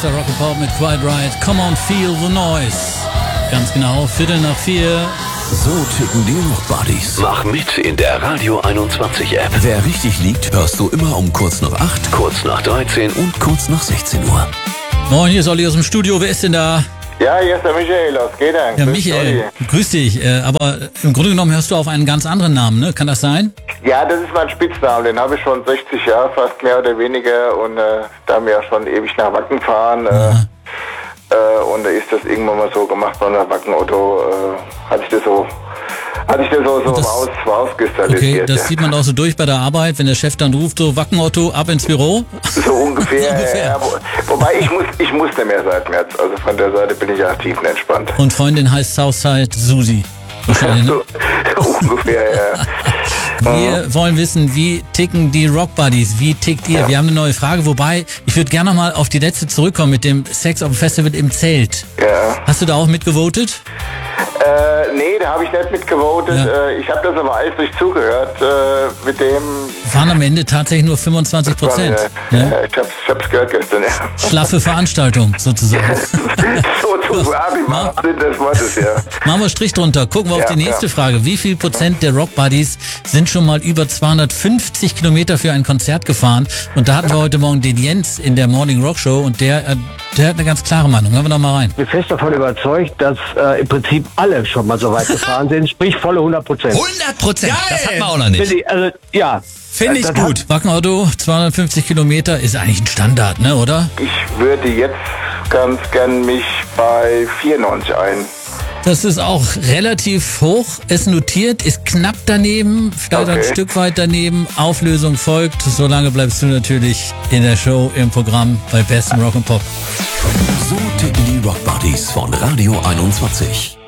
Bester Rock and Pop mit Quiet Riot. Come on, feel the noise. Ganz genau, 3:15. So ticken die Rockbuddies. Mach mit in der Radio 21 App. Wer richtig liegt, hörst du immer um kurz nach 8, Kurz nach 13 und kurz nach 16 Uhr. Moin, hier ist Olli aus dem Studio. Wer ist denn da? Ja, hier ist der Michael aus Gedang. Ja, Michael. Grüß dich. Aber im Grunde genommen hörst du auf einen ganz anderen Namen, ne? Kann das sein? Ja, das ist mein Spitzname. Den habe ich schon 60 Jahre, fast mehr oder weniger. Und da wir ja schon ewig nach Wacken fahren. Und da ist das irgendwann mal so gemacht bei einer Wacken-Auto. Hatte ich das so rauskristallisiert. Okay, das sieht man auch so durch bei der Arbeit, wenn der Chef dann ruft, so Wacken-Otto, ab ins Büro. So ungefähr. So ungefähr. Ja, wobei ich musste mehr seit März. Also von der Seite bin ich aktiv und entspannt. Und Freundin heißt Southside Susi. Wahrscheinlich, ne? So ungefähr, ja. Wir wollen wissen, wie ticken die Rock Buddies? Wie tickt ihr? Ja. Wir haben eine neue Frage, wobei ich würde gerne noch mal auf die letzte zurückkommen mit dem Sex auf dem Festival im Zelt. Ja. Hast du da auch mitgevotet? Nee, da habe ich nicht mitgevotet. Ja. Ich habe das aber alles durch zugehört. Mit dem... Waren am Ende tatsächlich nur 25%. Ja, ich hab's gehört gestern, ja. Schlaffe Veranstaltung, sozusagen. Sozusagen, im wahrsten Sinne des Wortes, ja. Machen wir Strich drunter. Gucken wir auf die nächste Frage. Wie viel Prozent der Rock Buddies sind schon mal über 250 Kilometer für ein Konzert gefahren? Und da hatten wir heute Morgen den Jens in der Morning Rock Show und der hat eine ganz klare Meinung. Hören wir doch mal rein. Ich bin fest davon überzeugt, dass im Prinzip alle schon mal so weit gefahren sind, sprich volle 100%. 100%? Das hat man auch noch nicht. Also, ja. Finde ich gut. Wackenauto, 250 Kilometer ist eigentlich ein Standard, ne, oder? Ich würde jetzt ganz gern mich bei 94 ein. Das ist auch relativ hoch. Es notiert, ist knapp daneben, vielleicht ein Stück weit daneben. Auflösung folgt. Solange bleibst du natürlich in der Show, im Programm bei Besten Rock and Pop. So ticken die Rockbuddies von Radio 21.